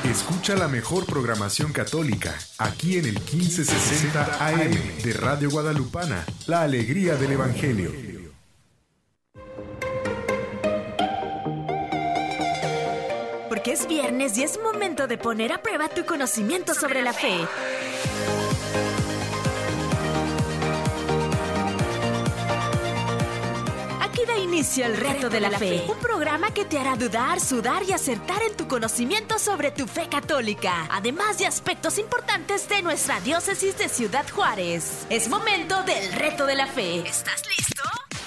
Escucha la mejor programación católica aquí en el 1560 AM de Radio Guadalupana, la alegría del Evangelio. Porque es viernes y es momento de poner a prueba tu conocimiento sobre la fe. Aquí da inicio el Reto de la Fe, un programa que te hará dudar, sudar y acertar en tu conocimiento sobre tu fe católica, además de aspectos importantes de nuestra diócesis de Ciudad Juárez. Es momento del Reto de la Fe. ¿Estás listo?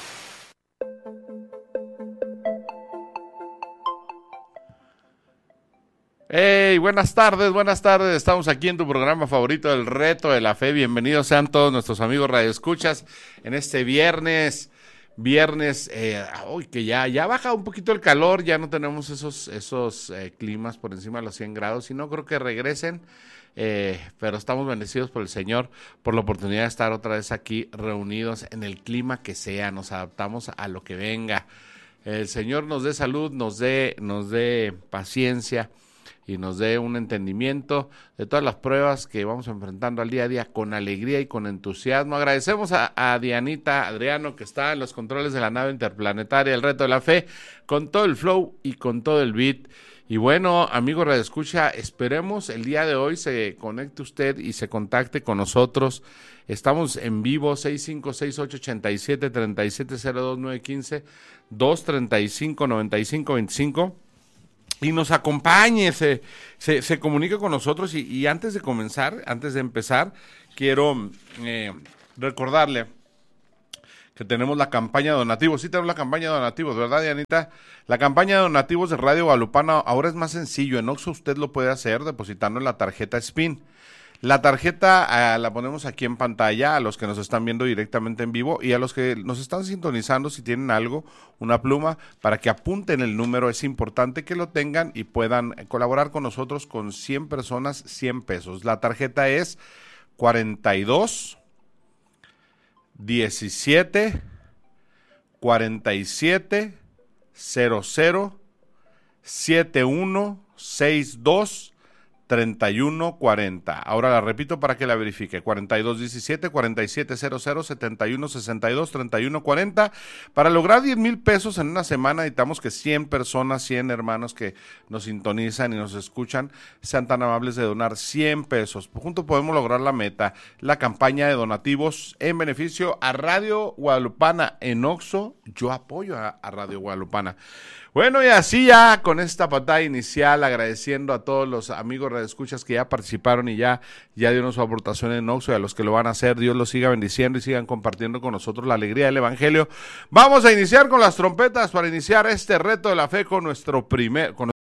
Hey, buenas tardes, estamos aquí en tu programa favorito, El Reto de la Fe. Bienvenidos sean todos nuestros amigos radioescuchas en este viernes, que ya baja un poquito el calor, ya no tenemos esos climas por encima de los 100 grados, y no creo que regresen, pero estamos bendecidos por el Señor, por la oportunidad de estar otra vez aquí reunidos en el clima que sea, nos adaptamos a lo que venga. El Señor nos dé salud, nos dé paciencia y nos dé un entendimiento de todas las pruebas que vamos enfrentando al día a día con alegría y con entusiasmo. Agradecemos a Dianita Adriano, que está en los controles de la nave interplanetaria El Reto de la Fe, con todo el flow y con todo el beat. Y bueno, amigo radioescucha, esperemos el día de hoy se conecte usted y se contacte con nosotros. Estamos en vivo, 6568873702 2359525. Y nos acompañe, se comunique con nosotros y antes de empezar, quiero recordarle que tenemos la campaña de donativos. Sí tenemos la campaña de donativos, ¿verdad, Dianita? La campaña de donativos de Radio Guadalupana ahora es más sencillo. En Oxxo usted lo puede hacer depositando en la tarjeta SPIN. La tarjeta la ponemos aquí en pantalla a los que nos están viendo directamente en vivo y a los que nos están sintonizando, si tienen algo, una pluma, para que apunten el número. Es importante que lo tengan y puedan colaborar con nosotros con 100 personas, 100 pesos. La tarjeta es 42 17 47 00 71 62 3140. Ahora la repito para que la verifique: 4217 4700 71 62 3140. Para lograr 10,000 pesos en una semana necesitamos que 100 personas, 100 hermanos que nos sintonizan y nos escuchan, sean tan amables de donar 100 pesos. Juntos podemos lograr la meta, la campaña de donativos en beneficio a Radio Guadalupana. En Oxxo yo apoyo a Radio Guadalupana. Bueno, y así ya con esta patada inicial, agradeciendo a todos los amigos radioescuchas que ya participaron y ya dieron su aportación en Oxxo, y a los que lo van a hacer, Dios los siga bendiciendo y sigan compartiendo con nosotros la alegría del Evangelio. Vamos a iniciar con las trompetas para iniciar este Reto de la Fe con nuestro